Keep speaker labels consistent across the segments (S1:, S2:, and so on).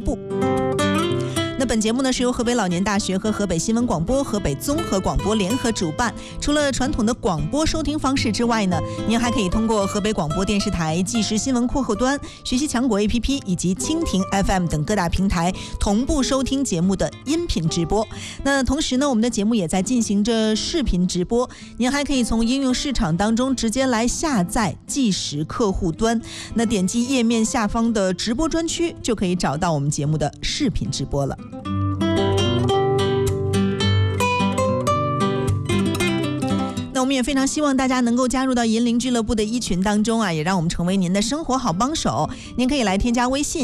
S1: 部。那本节目呢是由河北老年大学和河北新闻广播、河北综合广播联合主办。除了传统的广播收听方式之外呢，您还可以通过河北广播电视台即时新闻客户端、学习强国 APP 以及蜻蜓 FM 等各大平台同步收听节目的音频直播。那同时呢，我们的节目也在进行着视频直播，您还可以从应用市场当中直接来下载即时客户端。那点击页面下方的直播专区，就可以找到我们节目的视频直播了。那我们也非常希望大家能够加入到银铃俱乐部的一群当中啊，也让我们成为您的生活好帮手。您可以来添加微信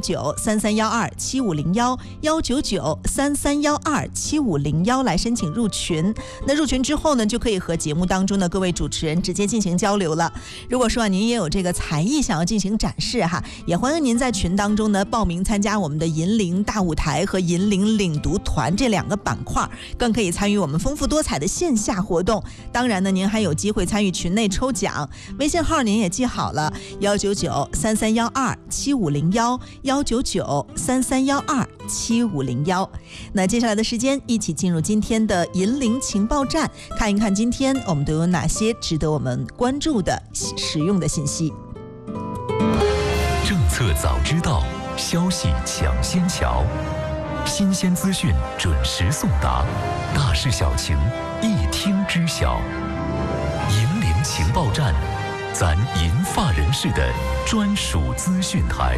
S1: 199-3312-7501，199-3312-7501来申请入群。那入群之后呢，就可以和节目当中的各位主持人直接进行交流了。如果说您也有这个才艺想要进行展示哈，也欢迎您在群当中呢报名参加我们的银铃大舞台和银铃领读团这2个板块，更可以参与我们丰富多彩的线下活动。当然呢，您还有机会参与群内抽奖，微信号您也记好了，199-3312-7501，199-3312-7501。那接下来的时间，一起进入今天的银铃情报站，看一看今天我们都有哪些值得我们关注的实用的信息。
S2: 政策早知道，消息抢先瞧，新鲜资讯准时送达，大事小情一听知晓。银铃情报站，咱银发人士的专属资讯台。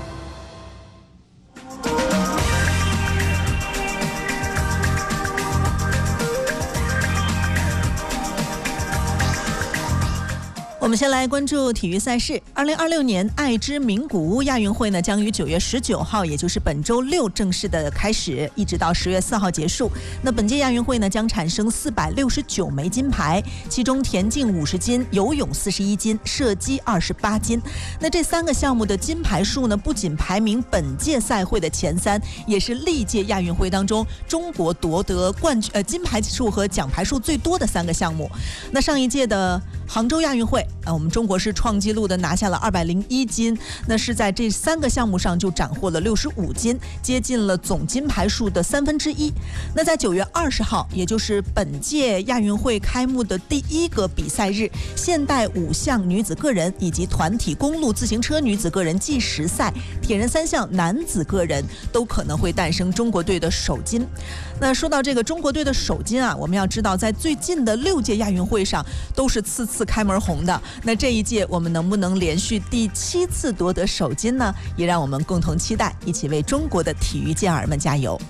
S1: 我们先来关注体育赛事。2026年爱知名古屋亚运会呢，将于9月19号，也就是本周六正式的开始，一直到10月4号结束。那本届亚运会呢，将产生469枚金牌，其中田径50金，游泳41金，射击28金。那这3个项目的金牌数呢，不仅排名本届赛会的前3，也是历届亚运会当中中国夺得金牌数和奖牌数最多的3个项目。那上一届的杭州亚运会，我们中国是创纪录的拿下了201金，那是在这3个项目上就斩获了65金，接近了总金牌数的1/3。那在9月20号，也就是本届亚运会开幕的第1个比赛日，现代5项女子个人以及团体公路自行车女子个人计时赛、铁人3项男子个人都可能会诞生中国队的首金。那说到这个中国队的首金啊，我们要知道，在最近的6届亚运会上都是次开门红的。那这一届我们能不能连续第7次夺得首金呢？也让我们共同期待，一起为中国的体育健儿们加油。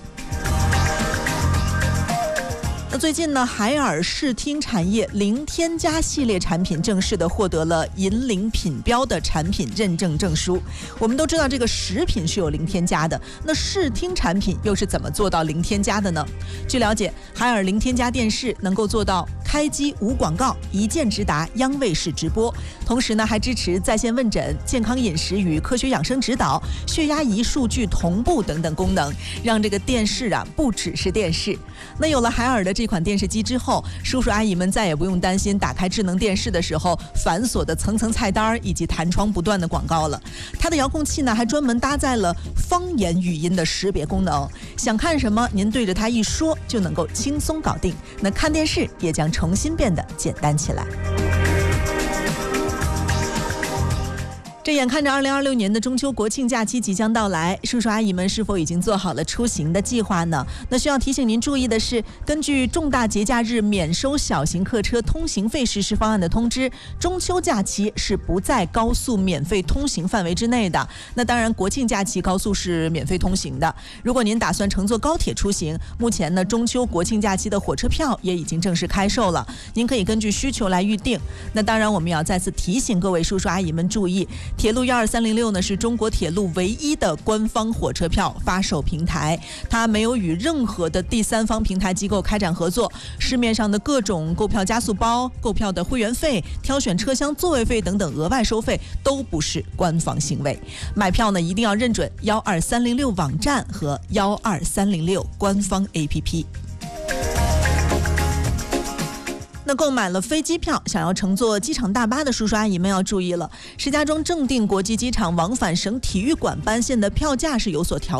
S1: 那最近呢，海尔视听产业零添加系列产品正式的获得了银铃品标的产品认证证书。我们都知道这个食品是有零添加的，那视听产品又是怎么做到零添加的呢？据了解，海尔零添加电视能够做到开机无广告，一键直达央卫视直播，同时呢还支持在线问诊、健康饮食与科学养生指导、血压仪数据同步等等功能，让这个电视啊不只是电视。那有了海尔的这款电视机之后，叔叔阿姨们再也不用担心打开智能电视的时候繁琐的层层菜单以及弹窗不断的广告了。它的遥控器呢还专门搭载了方言语音的识别功能，想看什么您对着它一说就能够轻松搞定，那看电视也将重新变得简单起来。这眼看着2026年的中秋国庆假期即将到来，叔叔阿姨们是否已经做好了出行的计划呢？那需要提醒您注意的是，根据重大节假日免收小型客车通行费实施方案的通知，中秋假期是不在高速免费通行范围之内的。那当然，国庆假期高速是免费通行的。如果您打算乘坐高铁出行，目前呢，中秋国庆假期的火车票也已经正式开售了，您可以根据需求来预定。那当然，我们也要再次提醒各位叔叔阿姨们注意，铁路12306呢是中国铁路唯一的官方火车票发售平台，它没有与任何的第三方平台机构开展合作。市面上的各种购票加速包、购票的会员费、挑选车厢座位费等等额外收费都不是官方行为。买票呢一定要认准12306网站和12306官方 APP。那购买了飞机票想要乘坐机场大巴的叔叔阿姨们要注意了，石家庄正定国际机场往返省体育馆班线的票价是有所调